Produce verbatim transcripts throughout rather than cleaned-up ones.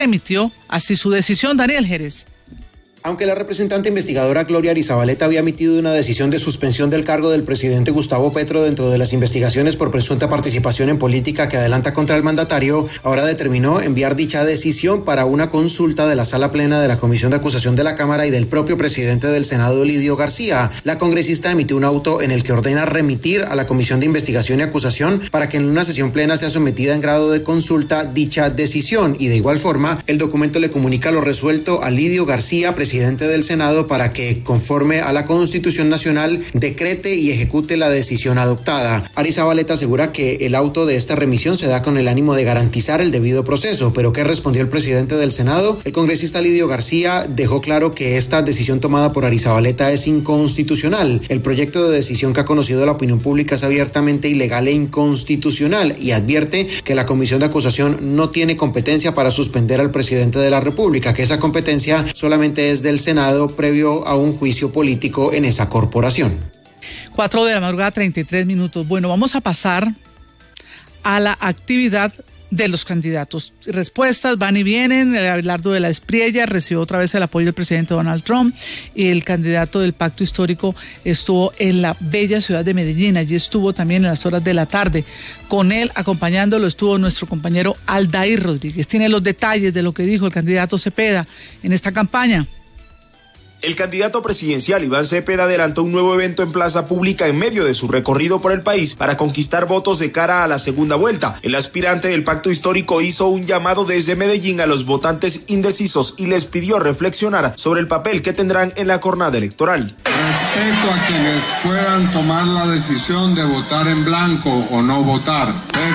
emitió así su decisión. Daniel Jerez. Aunque la representante investigadora Gloria Arizabaleta había emitido una decisión de suspensión del cargo del presidente Gustavo Petro dentro de las investigaciones por presunta participación en política que adelanta contra el mandatario, ahora determinó enviar dicha decisión para una consulta de la sala plena de la Comisión de Acusación de la Cámara y del propio presidente del Senado, Lidio García. La congresista emitió un auto en el que ordena remitir a la Comisión de Investigación y Acusación para que en una sesión plena sea sometida en grado de consulta dicha decisión, y de igual forma el documento le comunica lo resuelto a Lidio García, presidente presidente del Senado, para que, conforme a la Constitución Nacional, decrete y ejecute la decisión adoptada. Arizabaleta asegura que el auto de esta remisión se da con el ánimo de garantizar el debido proceso, pero ¿qué respondió el presidente del Senado? El congresista Lidio García dejó claro que esta decisión tomada por Arizabaleta es inconstitucional. El proyecto de decisión que ha conocido la opinión pública es abiertamente ilegal e inconstitucional, y advierte que la Comisión de Acusación no tiene competencia para suspender al presidente de la República, que esa competencia solamente es del Senado previo a un juicio político en esa corporación. Cuatro de la madrugada, treinta y tres minutos. Bueno, vamos a pasar a la actividad de los candidatos. Respuestas van y vienen. Abelardo de la Espriella recibió otra vez el apoyo del presidente Donald Trump, y el candidato del Pacto Histórico estuvo en la bella ciudad de Medellín. Allí estuvo también en las horas de la tarde. Con él, acompañándolo, estuvo nuestro compañero Aldair Rodríguez. Tiene los detalles de lo que dijo el candidato Cepeda en esta campaña. El candidato presidencial Iván Cepeda adelantó un nuevo evento en plaza pública en medio de su recorrido por el país para conquistar votos de cara a la segunda vuelta. El aspirante del Pacto Histórico hizo un llamado desde Medellín a los votantes indecisos y les pidió reflexionar sobre el papel que tendrán en la jornada electoral. Respeto a quienes puedan tomar la decisión de votar en blanco o no votar,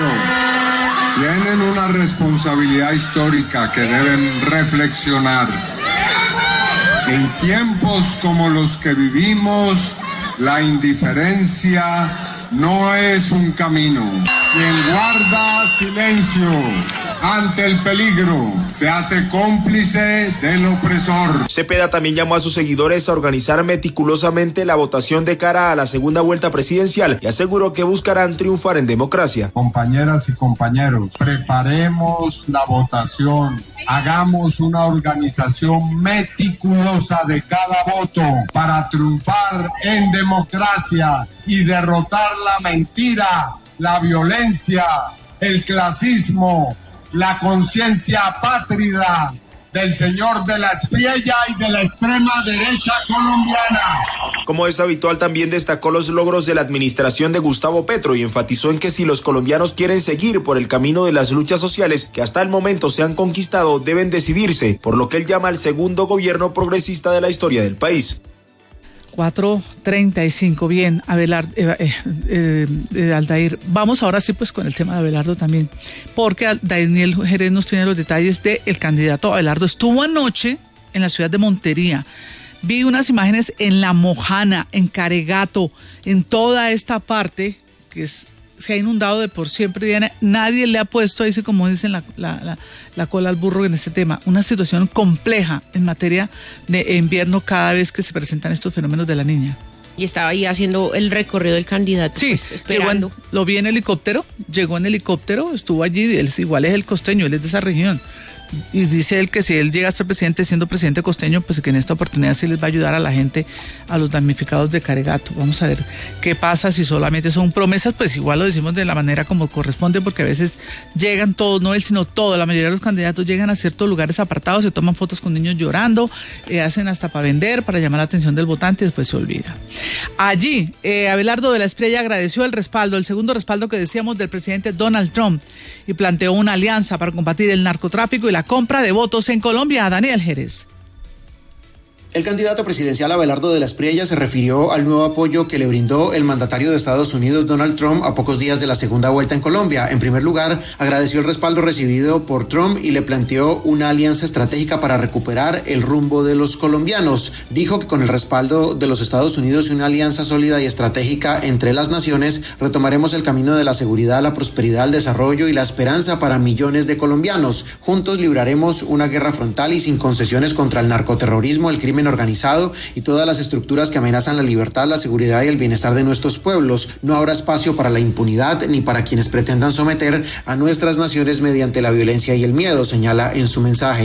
pero tienen una responsabilidad histórica que deben reflexionar. En tiempos como los que vivimos, la indiferencia no es un camino. Quien guarda silencio ante el peligro se hace cómplice del opresor. Cepeda también llamó a sus seguidores a organizar meticulosamente la votación de cara a la segunda vuelta presidencial y aseguró que buscarán triunfar en democracia. Compañeras y compañeros, preparemos la votación. Hagamos una organización meticulosa de cada voto para triunfar en democracia y derrotar la mentira, la violencia, el clasismo, la conciencia apátrida del señor de la Espriella y de la extrema derecha colombiana. Como es habitual, también destacó los logros de la administración de Gustavo Petro y enfatizó en que si los colombianos quieren seguir por el camino de las luchas sociales que hasta el momento se han conquistado, deben decidirse, por lo que él llama el segundo gobierno progresista de la historia del país. cuatro treinta y cinco, bien, Abelardo, eh, eh, eh, Aldair. Vamos ahora sí pues con el tema de Abelardo también, porque Daniel Jerez nos tiene los detalles del candidato Abelardo. Estuvo anoche en la ciudad de Montería. Vi unas imágenes en La Mojana, en Caregato, en toda esta parte que es, se ha inundado de por siempre. Diana, nadie le ha puesto, ahí sí, como dicen, la, la, la, la cola al burro en este tema. Una situación compleja en materia de invierno cada vez que se presentan estos fenómenos de la Niña. Y estaba ahí haciendo el recorrido del candidato. Sí, pues, esperando. Llegó en, lo vi en helicóptero, llegó en helicóptero, estuvo allí, él igual es el costeño, él es de esa región. Y dice él que si él llega a ser presidente siendo presidente costeño, pues que en esta oportunidad sí les va a ayudar a la gente, a los damnificados de Caregato. Vamos a ver qué pasa, si solamente son promesas, pues igual lo decimos de la manera como corresponde, porque a veces llegan todos, no él, sino todo, la mayoría de los candidatos llegan a ciertos lugares apartados, se toman fotos con niños llorando, eh, hacen hasta para vender, para llamar la atención del votante y después se olvida. Allí, eh, Abelardo de la Espriella agradeció el respaldo, el segundo respaldo que decíamos del presidente Donald Trump, y planteó una alianza para combatir el narcotráfico y la compra de votos en Colombia. Daniel Jerez. El candidato presidencial Abelardo de la Espriella se refirió al nuevo apoyo que le brindó el mandatario de Estados Unidos, Donald Trump, a pocos días de la segunda vuelta en Colombia. En primer lugar, agradeció el respaldo recibido por Trump y le planteó una alianza estratégica para recuperar el rumbo de los colombianos. Dijo que con el respaldo de los Estados Unidos y una alianza sólida y estratégica entre las naciones, retomaremos el camino de la seguridad, la prosperidad, el desarrollo y la esperanza para millones de colombianos. Juntos libraremos una guerra frontal y sin concesiones contra el narcoterrorismo, el crimen crimen organizado y todas las estructuras que amenazan la libertad, la seguridad y el bienestar de nuestros pueblos. No habrá espacio para la impunidad ni para quienes pretendan someter a nuestras naciones mediante la violencia y el miedo, señala en su mensaje.